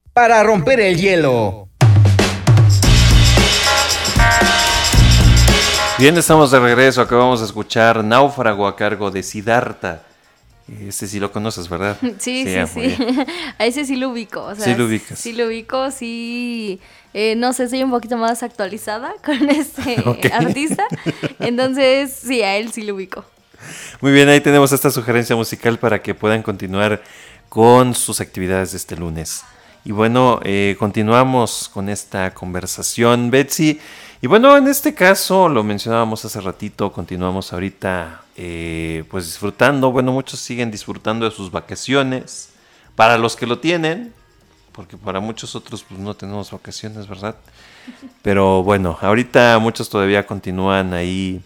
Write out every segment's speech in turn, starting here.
para romper el hielo. Bien, estamos de regreso. Acabamos de escuchar Náufrago a cargo de Siddhartha. Este sí lo conoces, ¿verdad? Sí. Bien. A ese sí lo ubico. O sea, Sí lo ubicas. Sí lo ubico, sí. No sé, soy un poquito más actualizada con este Ok. artista. Entonces, sí, a él sí lo ubico. Muy bien, ahí tenemos esta sugerencia musical para que puedan continuar con sus actividades de este lunes. Y bueno, continuamos con esta conversación, Betsy. Y bueno, en este caso, lo mencionábamos hace ratito, continuamos ahorita pues disfrutando. Bueno, muchos siguen disfrutando de sus vacaciones. Para los que lo tienen, porque para muchos otros pues no tenemos vacaciones, ¿verdad? Pero bueno, ahorita muchos todavía continúan ahí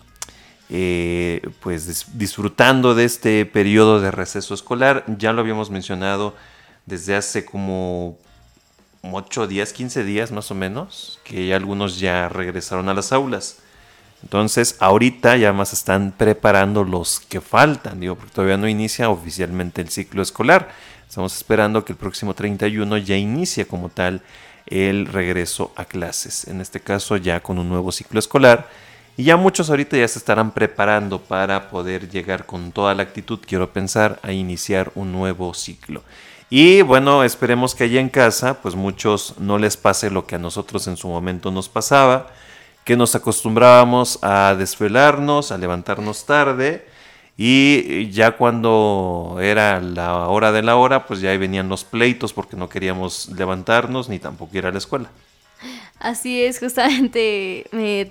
pues disfrutando de este periodo de receso escolar. Ya lo habíamos mencionado desde hace como 8 días, 15 días más o menos, que ya algunos ya regresaron a las aulas. Entonces, ahorita ya más están preparando los que faltan, digo, porque todavía no inicia oficialmente el ciclo escolar. Estamos esperando que el próximo 31 ya inicie como tal el regreso a clases. En este caso ya con un nuevo ciclo escolar. Y ya muchos ahorita ya se estarán preparando para poder llegar con toda la actitud, quiero pensar, a iniciar un nuevo ciclo. Y bueno, esperemos que allá en casa, pues muchos no les pase lo que a nosotros en su momento nos pasaba, que nos acostumbrábamos a desvelarnos, a levantarnos tarde, y ya cuando era la hora de la hora, pues ya ahí venían los pleitos porque no queríamos levantarnos ni tampoco ir a la escuela. Así es, justamente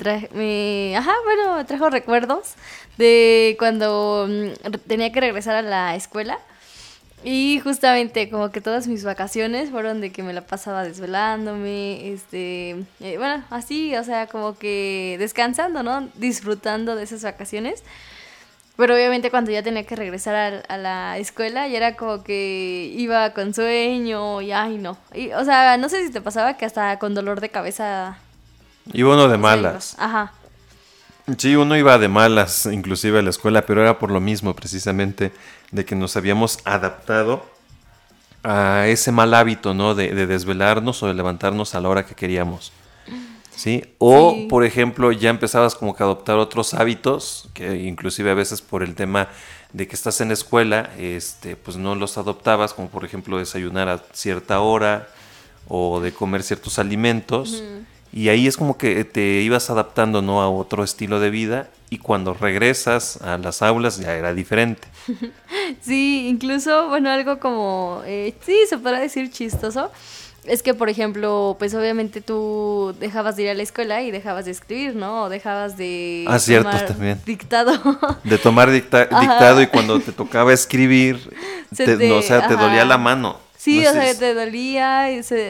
me trajo recuerdos de cuando tenía que regresar a la escuela. Y justamente como que todas mis vacaciones fueron de que me la pasaba desvelándome, bueno, así, o sea, como que descansando, ¿no? Disfrutando de esas vacaciones. Pero obviamente cuando ya tenía que regresar a la escuela, ya era como que iba con sueño y ay no. Y, o sea, no sé si te pasaba que hasta con dolor de cabeza. Iba uno de O sea, malas. ajá. Sí, uno iba de malas, inclusive a la escuela, pero era por lo mismo, precisamente, de que nos habíamos adaptado a ese mal hábito, ¿no? De desvelarnos o de levantarnos a la hora que queríamos. ¿Sí? O, Sí. por ejemplo, ya empezabas como que a adoptar otros hábitos, que inclusive a veces por el tema de que estás en la escuela, pues no los adoptabas, como por ejemplo desayunar a cierta hora o de comer ciertos alimentos. Ujú. Y ahí es como que te ibas adaptando, ¿no? A otro estilo de vida, y cuando regresas a las aulas ya era diferente. Sí, incluso, bueno, algo como, sí, se podrá decir chistoso. Es que, por ejemplo, pues obviamente tú dejabas de ir a la escuela y dejabas de escribir, ¿no? O dejabas Ah, de cierto, tomar también. dictado. De tomar dictado, y cuando te tocaba escribir, Se no, o te, sea, te dolía la ajá. mano. No Sí, o sé sea, te dolía, y